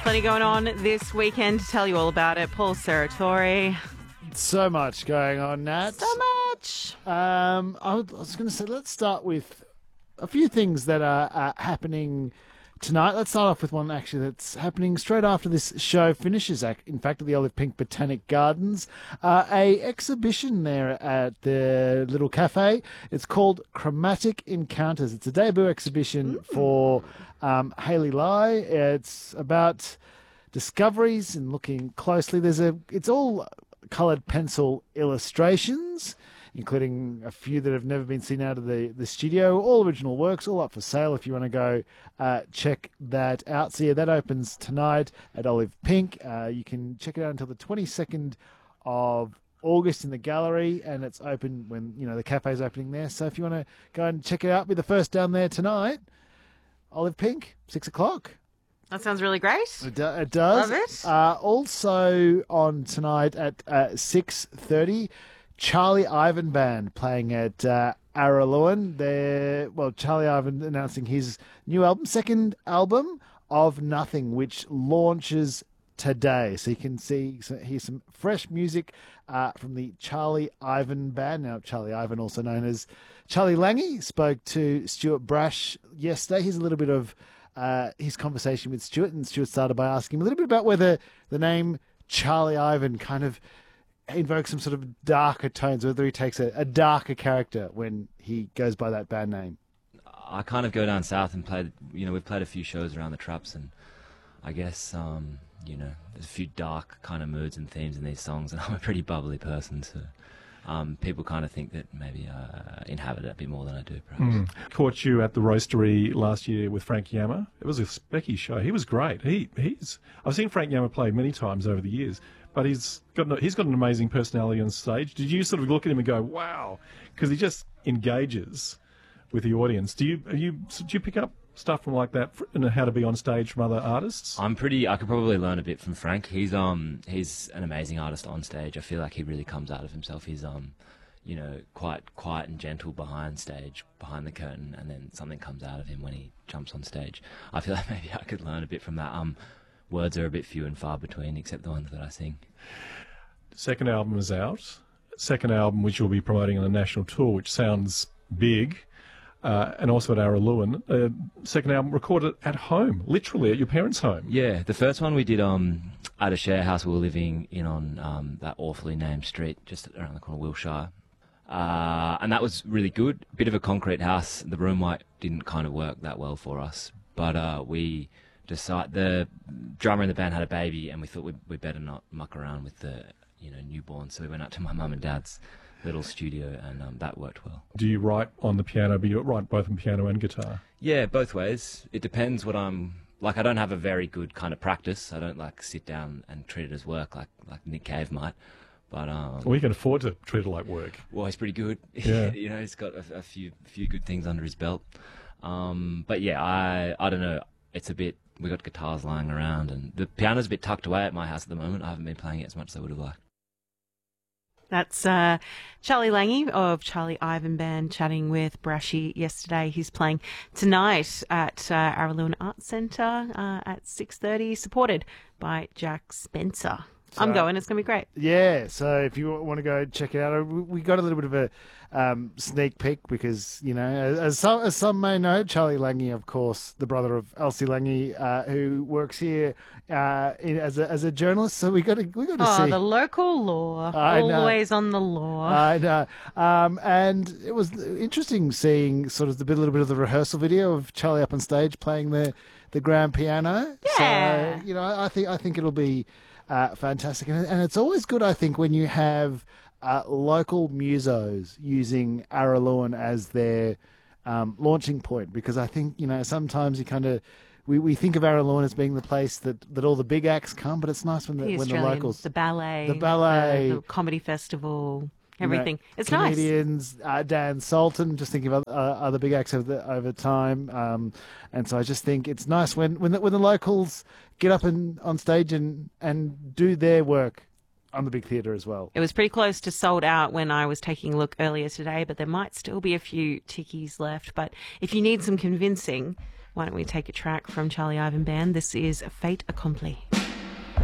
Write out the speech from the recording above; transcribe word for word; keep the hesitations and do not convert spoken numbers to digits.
Plenty going on this weekend to tell you all about it. Paul Serratori. So much going on, Nat. So much. Um, I was, I was going to say, let's start with a few things that are uh, happening tonight. Let's start off with one actually that's happening straight after this show finishes. In fact, at the Olive Pink Botanic Gardens, uh, a exhibition there at the little cafe. It's called Chromatic Encounters. It's a debut exhibition mm. for um, Hayley Lai. It's about discoveries and looking closely. There's a. It's all coloured pencil illustrations, including a few that have never been seen out of the, the studio. All original works, all up for sale if you want to go uh, check that out. So yeah, that opens tonight at Olive Pink. Uh, you can check it out until the twenty-second of August in the gallery, and it's open when, you know, the cafe's opening there. So if you want to go and check it out, be the first down there tonight. Olive Pink, six o'clock. That sounds really great. It, do, it does. Love it. Uh, also on tonight at uh, six thirty, Charlie Ivan Band playing at uh, Araluen. They're, well, Charlie Ivan announcing his new album, second album of Nothing, which launches today. So you can see, so hear some fresh music uh, from the Charlie Ivan Band. Now, Charlie Ivan, also known as Charlie Lange, spoke to Stuart Brash yesterday. Here's a little bit of Uh, his conversation with Stuart, and Stuart started by asking him a little bit about whether the name Charlie Ivan kind of invokes some sort of darker tones, whether he takes a, a darker character when he goes by that band name. I kind of go down south and play, you know, we've played a few shows around the Traps, and I guess, um, you know, there's a few dark kind of moods and themes in these songs, and I'm a pretty bubbly person, so Um, people kind of think that maybe I inhabit it a bit more than I do, perhaps. Mm. Caught you at the Roastery last year with Frank Yammer. It was a specky show. He was great. He he's I've seen Frank Yammer play many times over the years, but he's got an, he's got an amazing personality on stage. Did you sort of look at him and go, wow? Because he just engages with the audience. Do you are you do you pick up stuff from like that and how to be on stage from other artists? I'm pretty. I could probably learn a bit from Frank. He's um he's an amazing artist on stage. I feel like he really comes out of himself. He's um, you know, quite quiet and gentle behind stage, behind the curtain, and then something comes out of him when he jumps on stage. I feel like maybe I could learn a bit from that. Um, words are a bit few and far between, except the ones that I sing. Second album is out. Second album, which you'll be promoting on a national tour, which sounds big. Uh, and also at Araluen. Uh, second album recorded at home, literally at your parents' home. Yeah, the first one we did um, at a share house we were living in on um, that awfully named street just around the corner of Wilshire. Uh, and that was really good. Bit of a concrete house. The room light didn't kind of work that well for us. But uh, we decided, the drummer in the band had a baby, and we thought we'd, we'd better not muck around with the, you know, newborn. So we went up to my mum and dad's little studio, and um, that worked well. Do you write on the piano, but you write both on piano and guitar? Yeah, both ways. It depends what I'm... Like, I don't have a very good kind of practice. I don't, like, sit down and treat it as work like, like Nick Cave might. But, um... Well, you can afford to treat it like work. Well, he's pretty good. Yeah. You know, he's got a, a few few good things under his belt. Um, but, yeah, I I don't know. It's a bit... We got guitars lying around, and the piano's a bit tucked away at my house at the moment. I haven't been playing it as much as I would have liked. That's uh, Charlie Lange of Charlie Ivan Band chatting with Brashy yesterday. He's playing tonight at uh, Araluen Arts Centre uh, at six thirty, supported by Jack Spencer. So, I'm going. It's going to be great. Yeah, so if you want to go check it out, we got a little bit of a um, sneak peek because, you know, as, as, some, as some may know, Charlie Lange, of course, the brother of Elsie Lange, uh, who works here uh, in, as a as a journalist. So we got to we got to oh, see. the local law, I always know. on the law. I know, um, and it was interesting seeing sort of the bit, little bit of the rehearsal video of Charlie up on stage playing the the grand piano. Yeah. So, you know, I think I think it'll be. Uh, fantastic. And, and it's always good, I think, when you have uh, local musos using Araluen as their um, launching point, because I think, you know, sometimes you kind of, we, we think of Araluen as being the place that, that all the big acts come, but it's nice when the, the when the locals... The ballet. The ballet. The, the comedy festival. Everything. You know, it's comedians, nice. Uh, Dan Sultan, just thinking about uh, other big acts over, the, over time. Um, and so I just think it's nice when, when, the, when the locals get up and on stage and, and do their work on the big theatre as well. It was pretty close to sold out when I was taking a look earlier today, but there might still be a few tickies left. But if you need some convincing, Why don't we take a track from Charlie Ivan Band? This is Fait Accompli.